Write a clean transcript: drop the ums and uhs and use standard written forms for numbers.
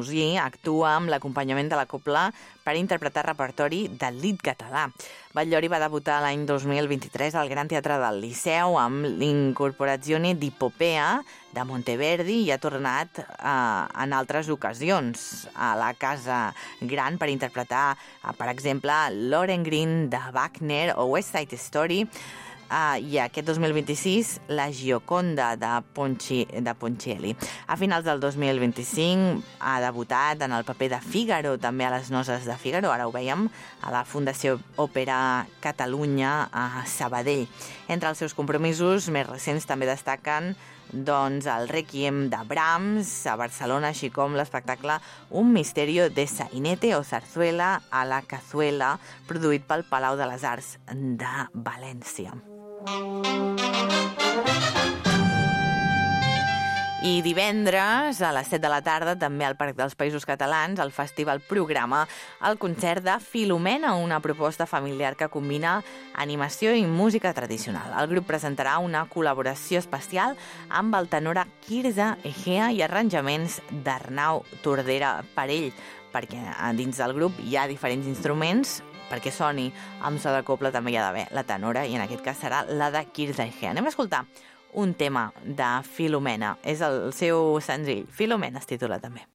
Arnusí actua amb l'acompanyament de la cobla per interpretar repertori del lied català. Batllori va debutar l'any 2023 al Gran Teatre del Liceu amb l'Incorporazione di Popea de Monteverdi i ha tornat en altres ocasions a la Casa Gran per interpretar, per exemple, Lohengrin de Wagner o West Side Story, i aquest 2026 la Gioconda de Ponchielli. A finals del 2025 ha debutat en el paper de Fígaro, també a les Noces de Fígaro, ara ho vèiem, a la Fundació Òpera Catalunya a Sabadell. Entre els seus compromisos més recents també destaquen el Requiem de Brahms a Barcelona, així com l'espectacle Un misterio de sainete o zarzuela a la cazuela, produït pel Palau de les Arts de València. I divendres, a les 7 de la tarda, també al Parc dels Països Catalans, el festival programa el concert de Filomena, una proposta familiar que combina animació i música tradicional. El grup presentarà una col·laboració especial amb el tenor Quirze Egea i arranjaments d'Arnau Tordera Parell, perquè dins del grup hi ha diferents instruments. Perquè soni amb so de cobla també hi ha d'haver la tenora, i en aquest cas serà la de Quirze Egea. Anem a escoltar un tema de Filomena. És el seu senzill. Filomena es titula també.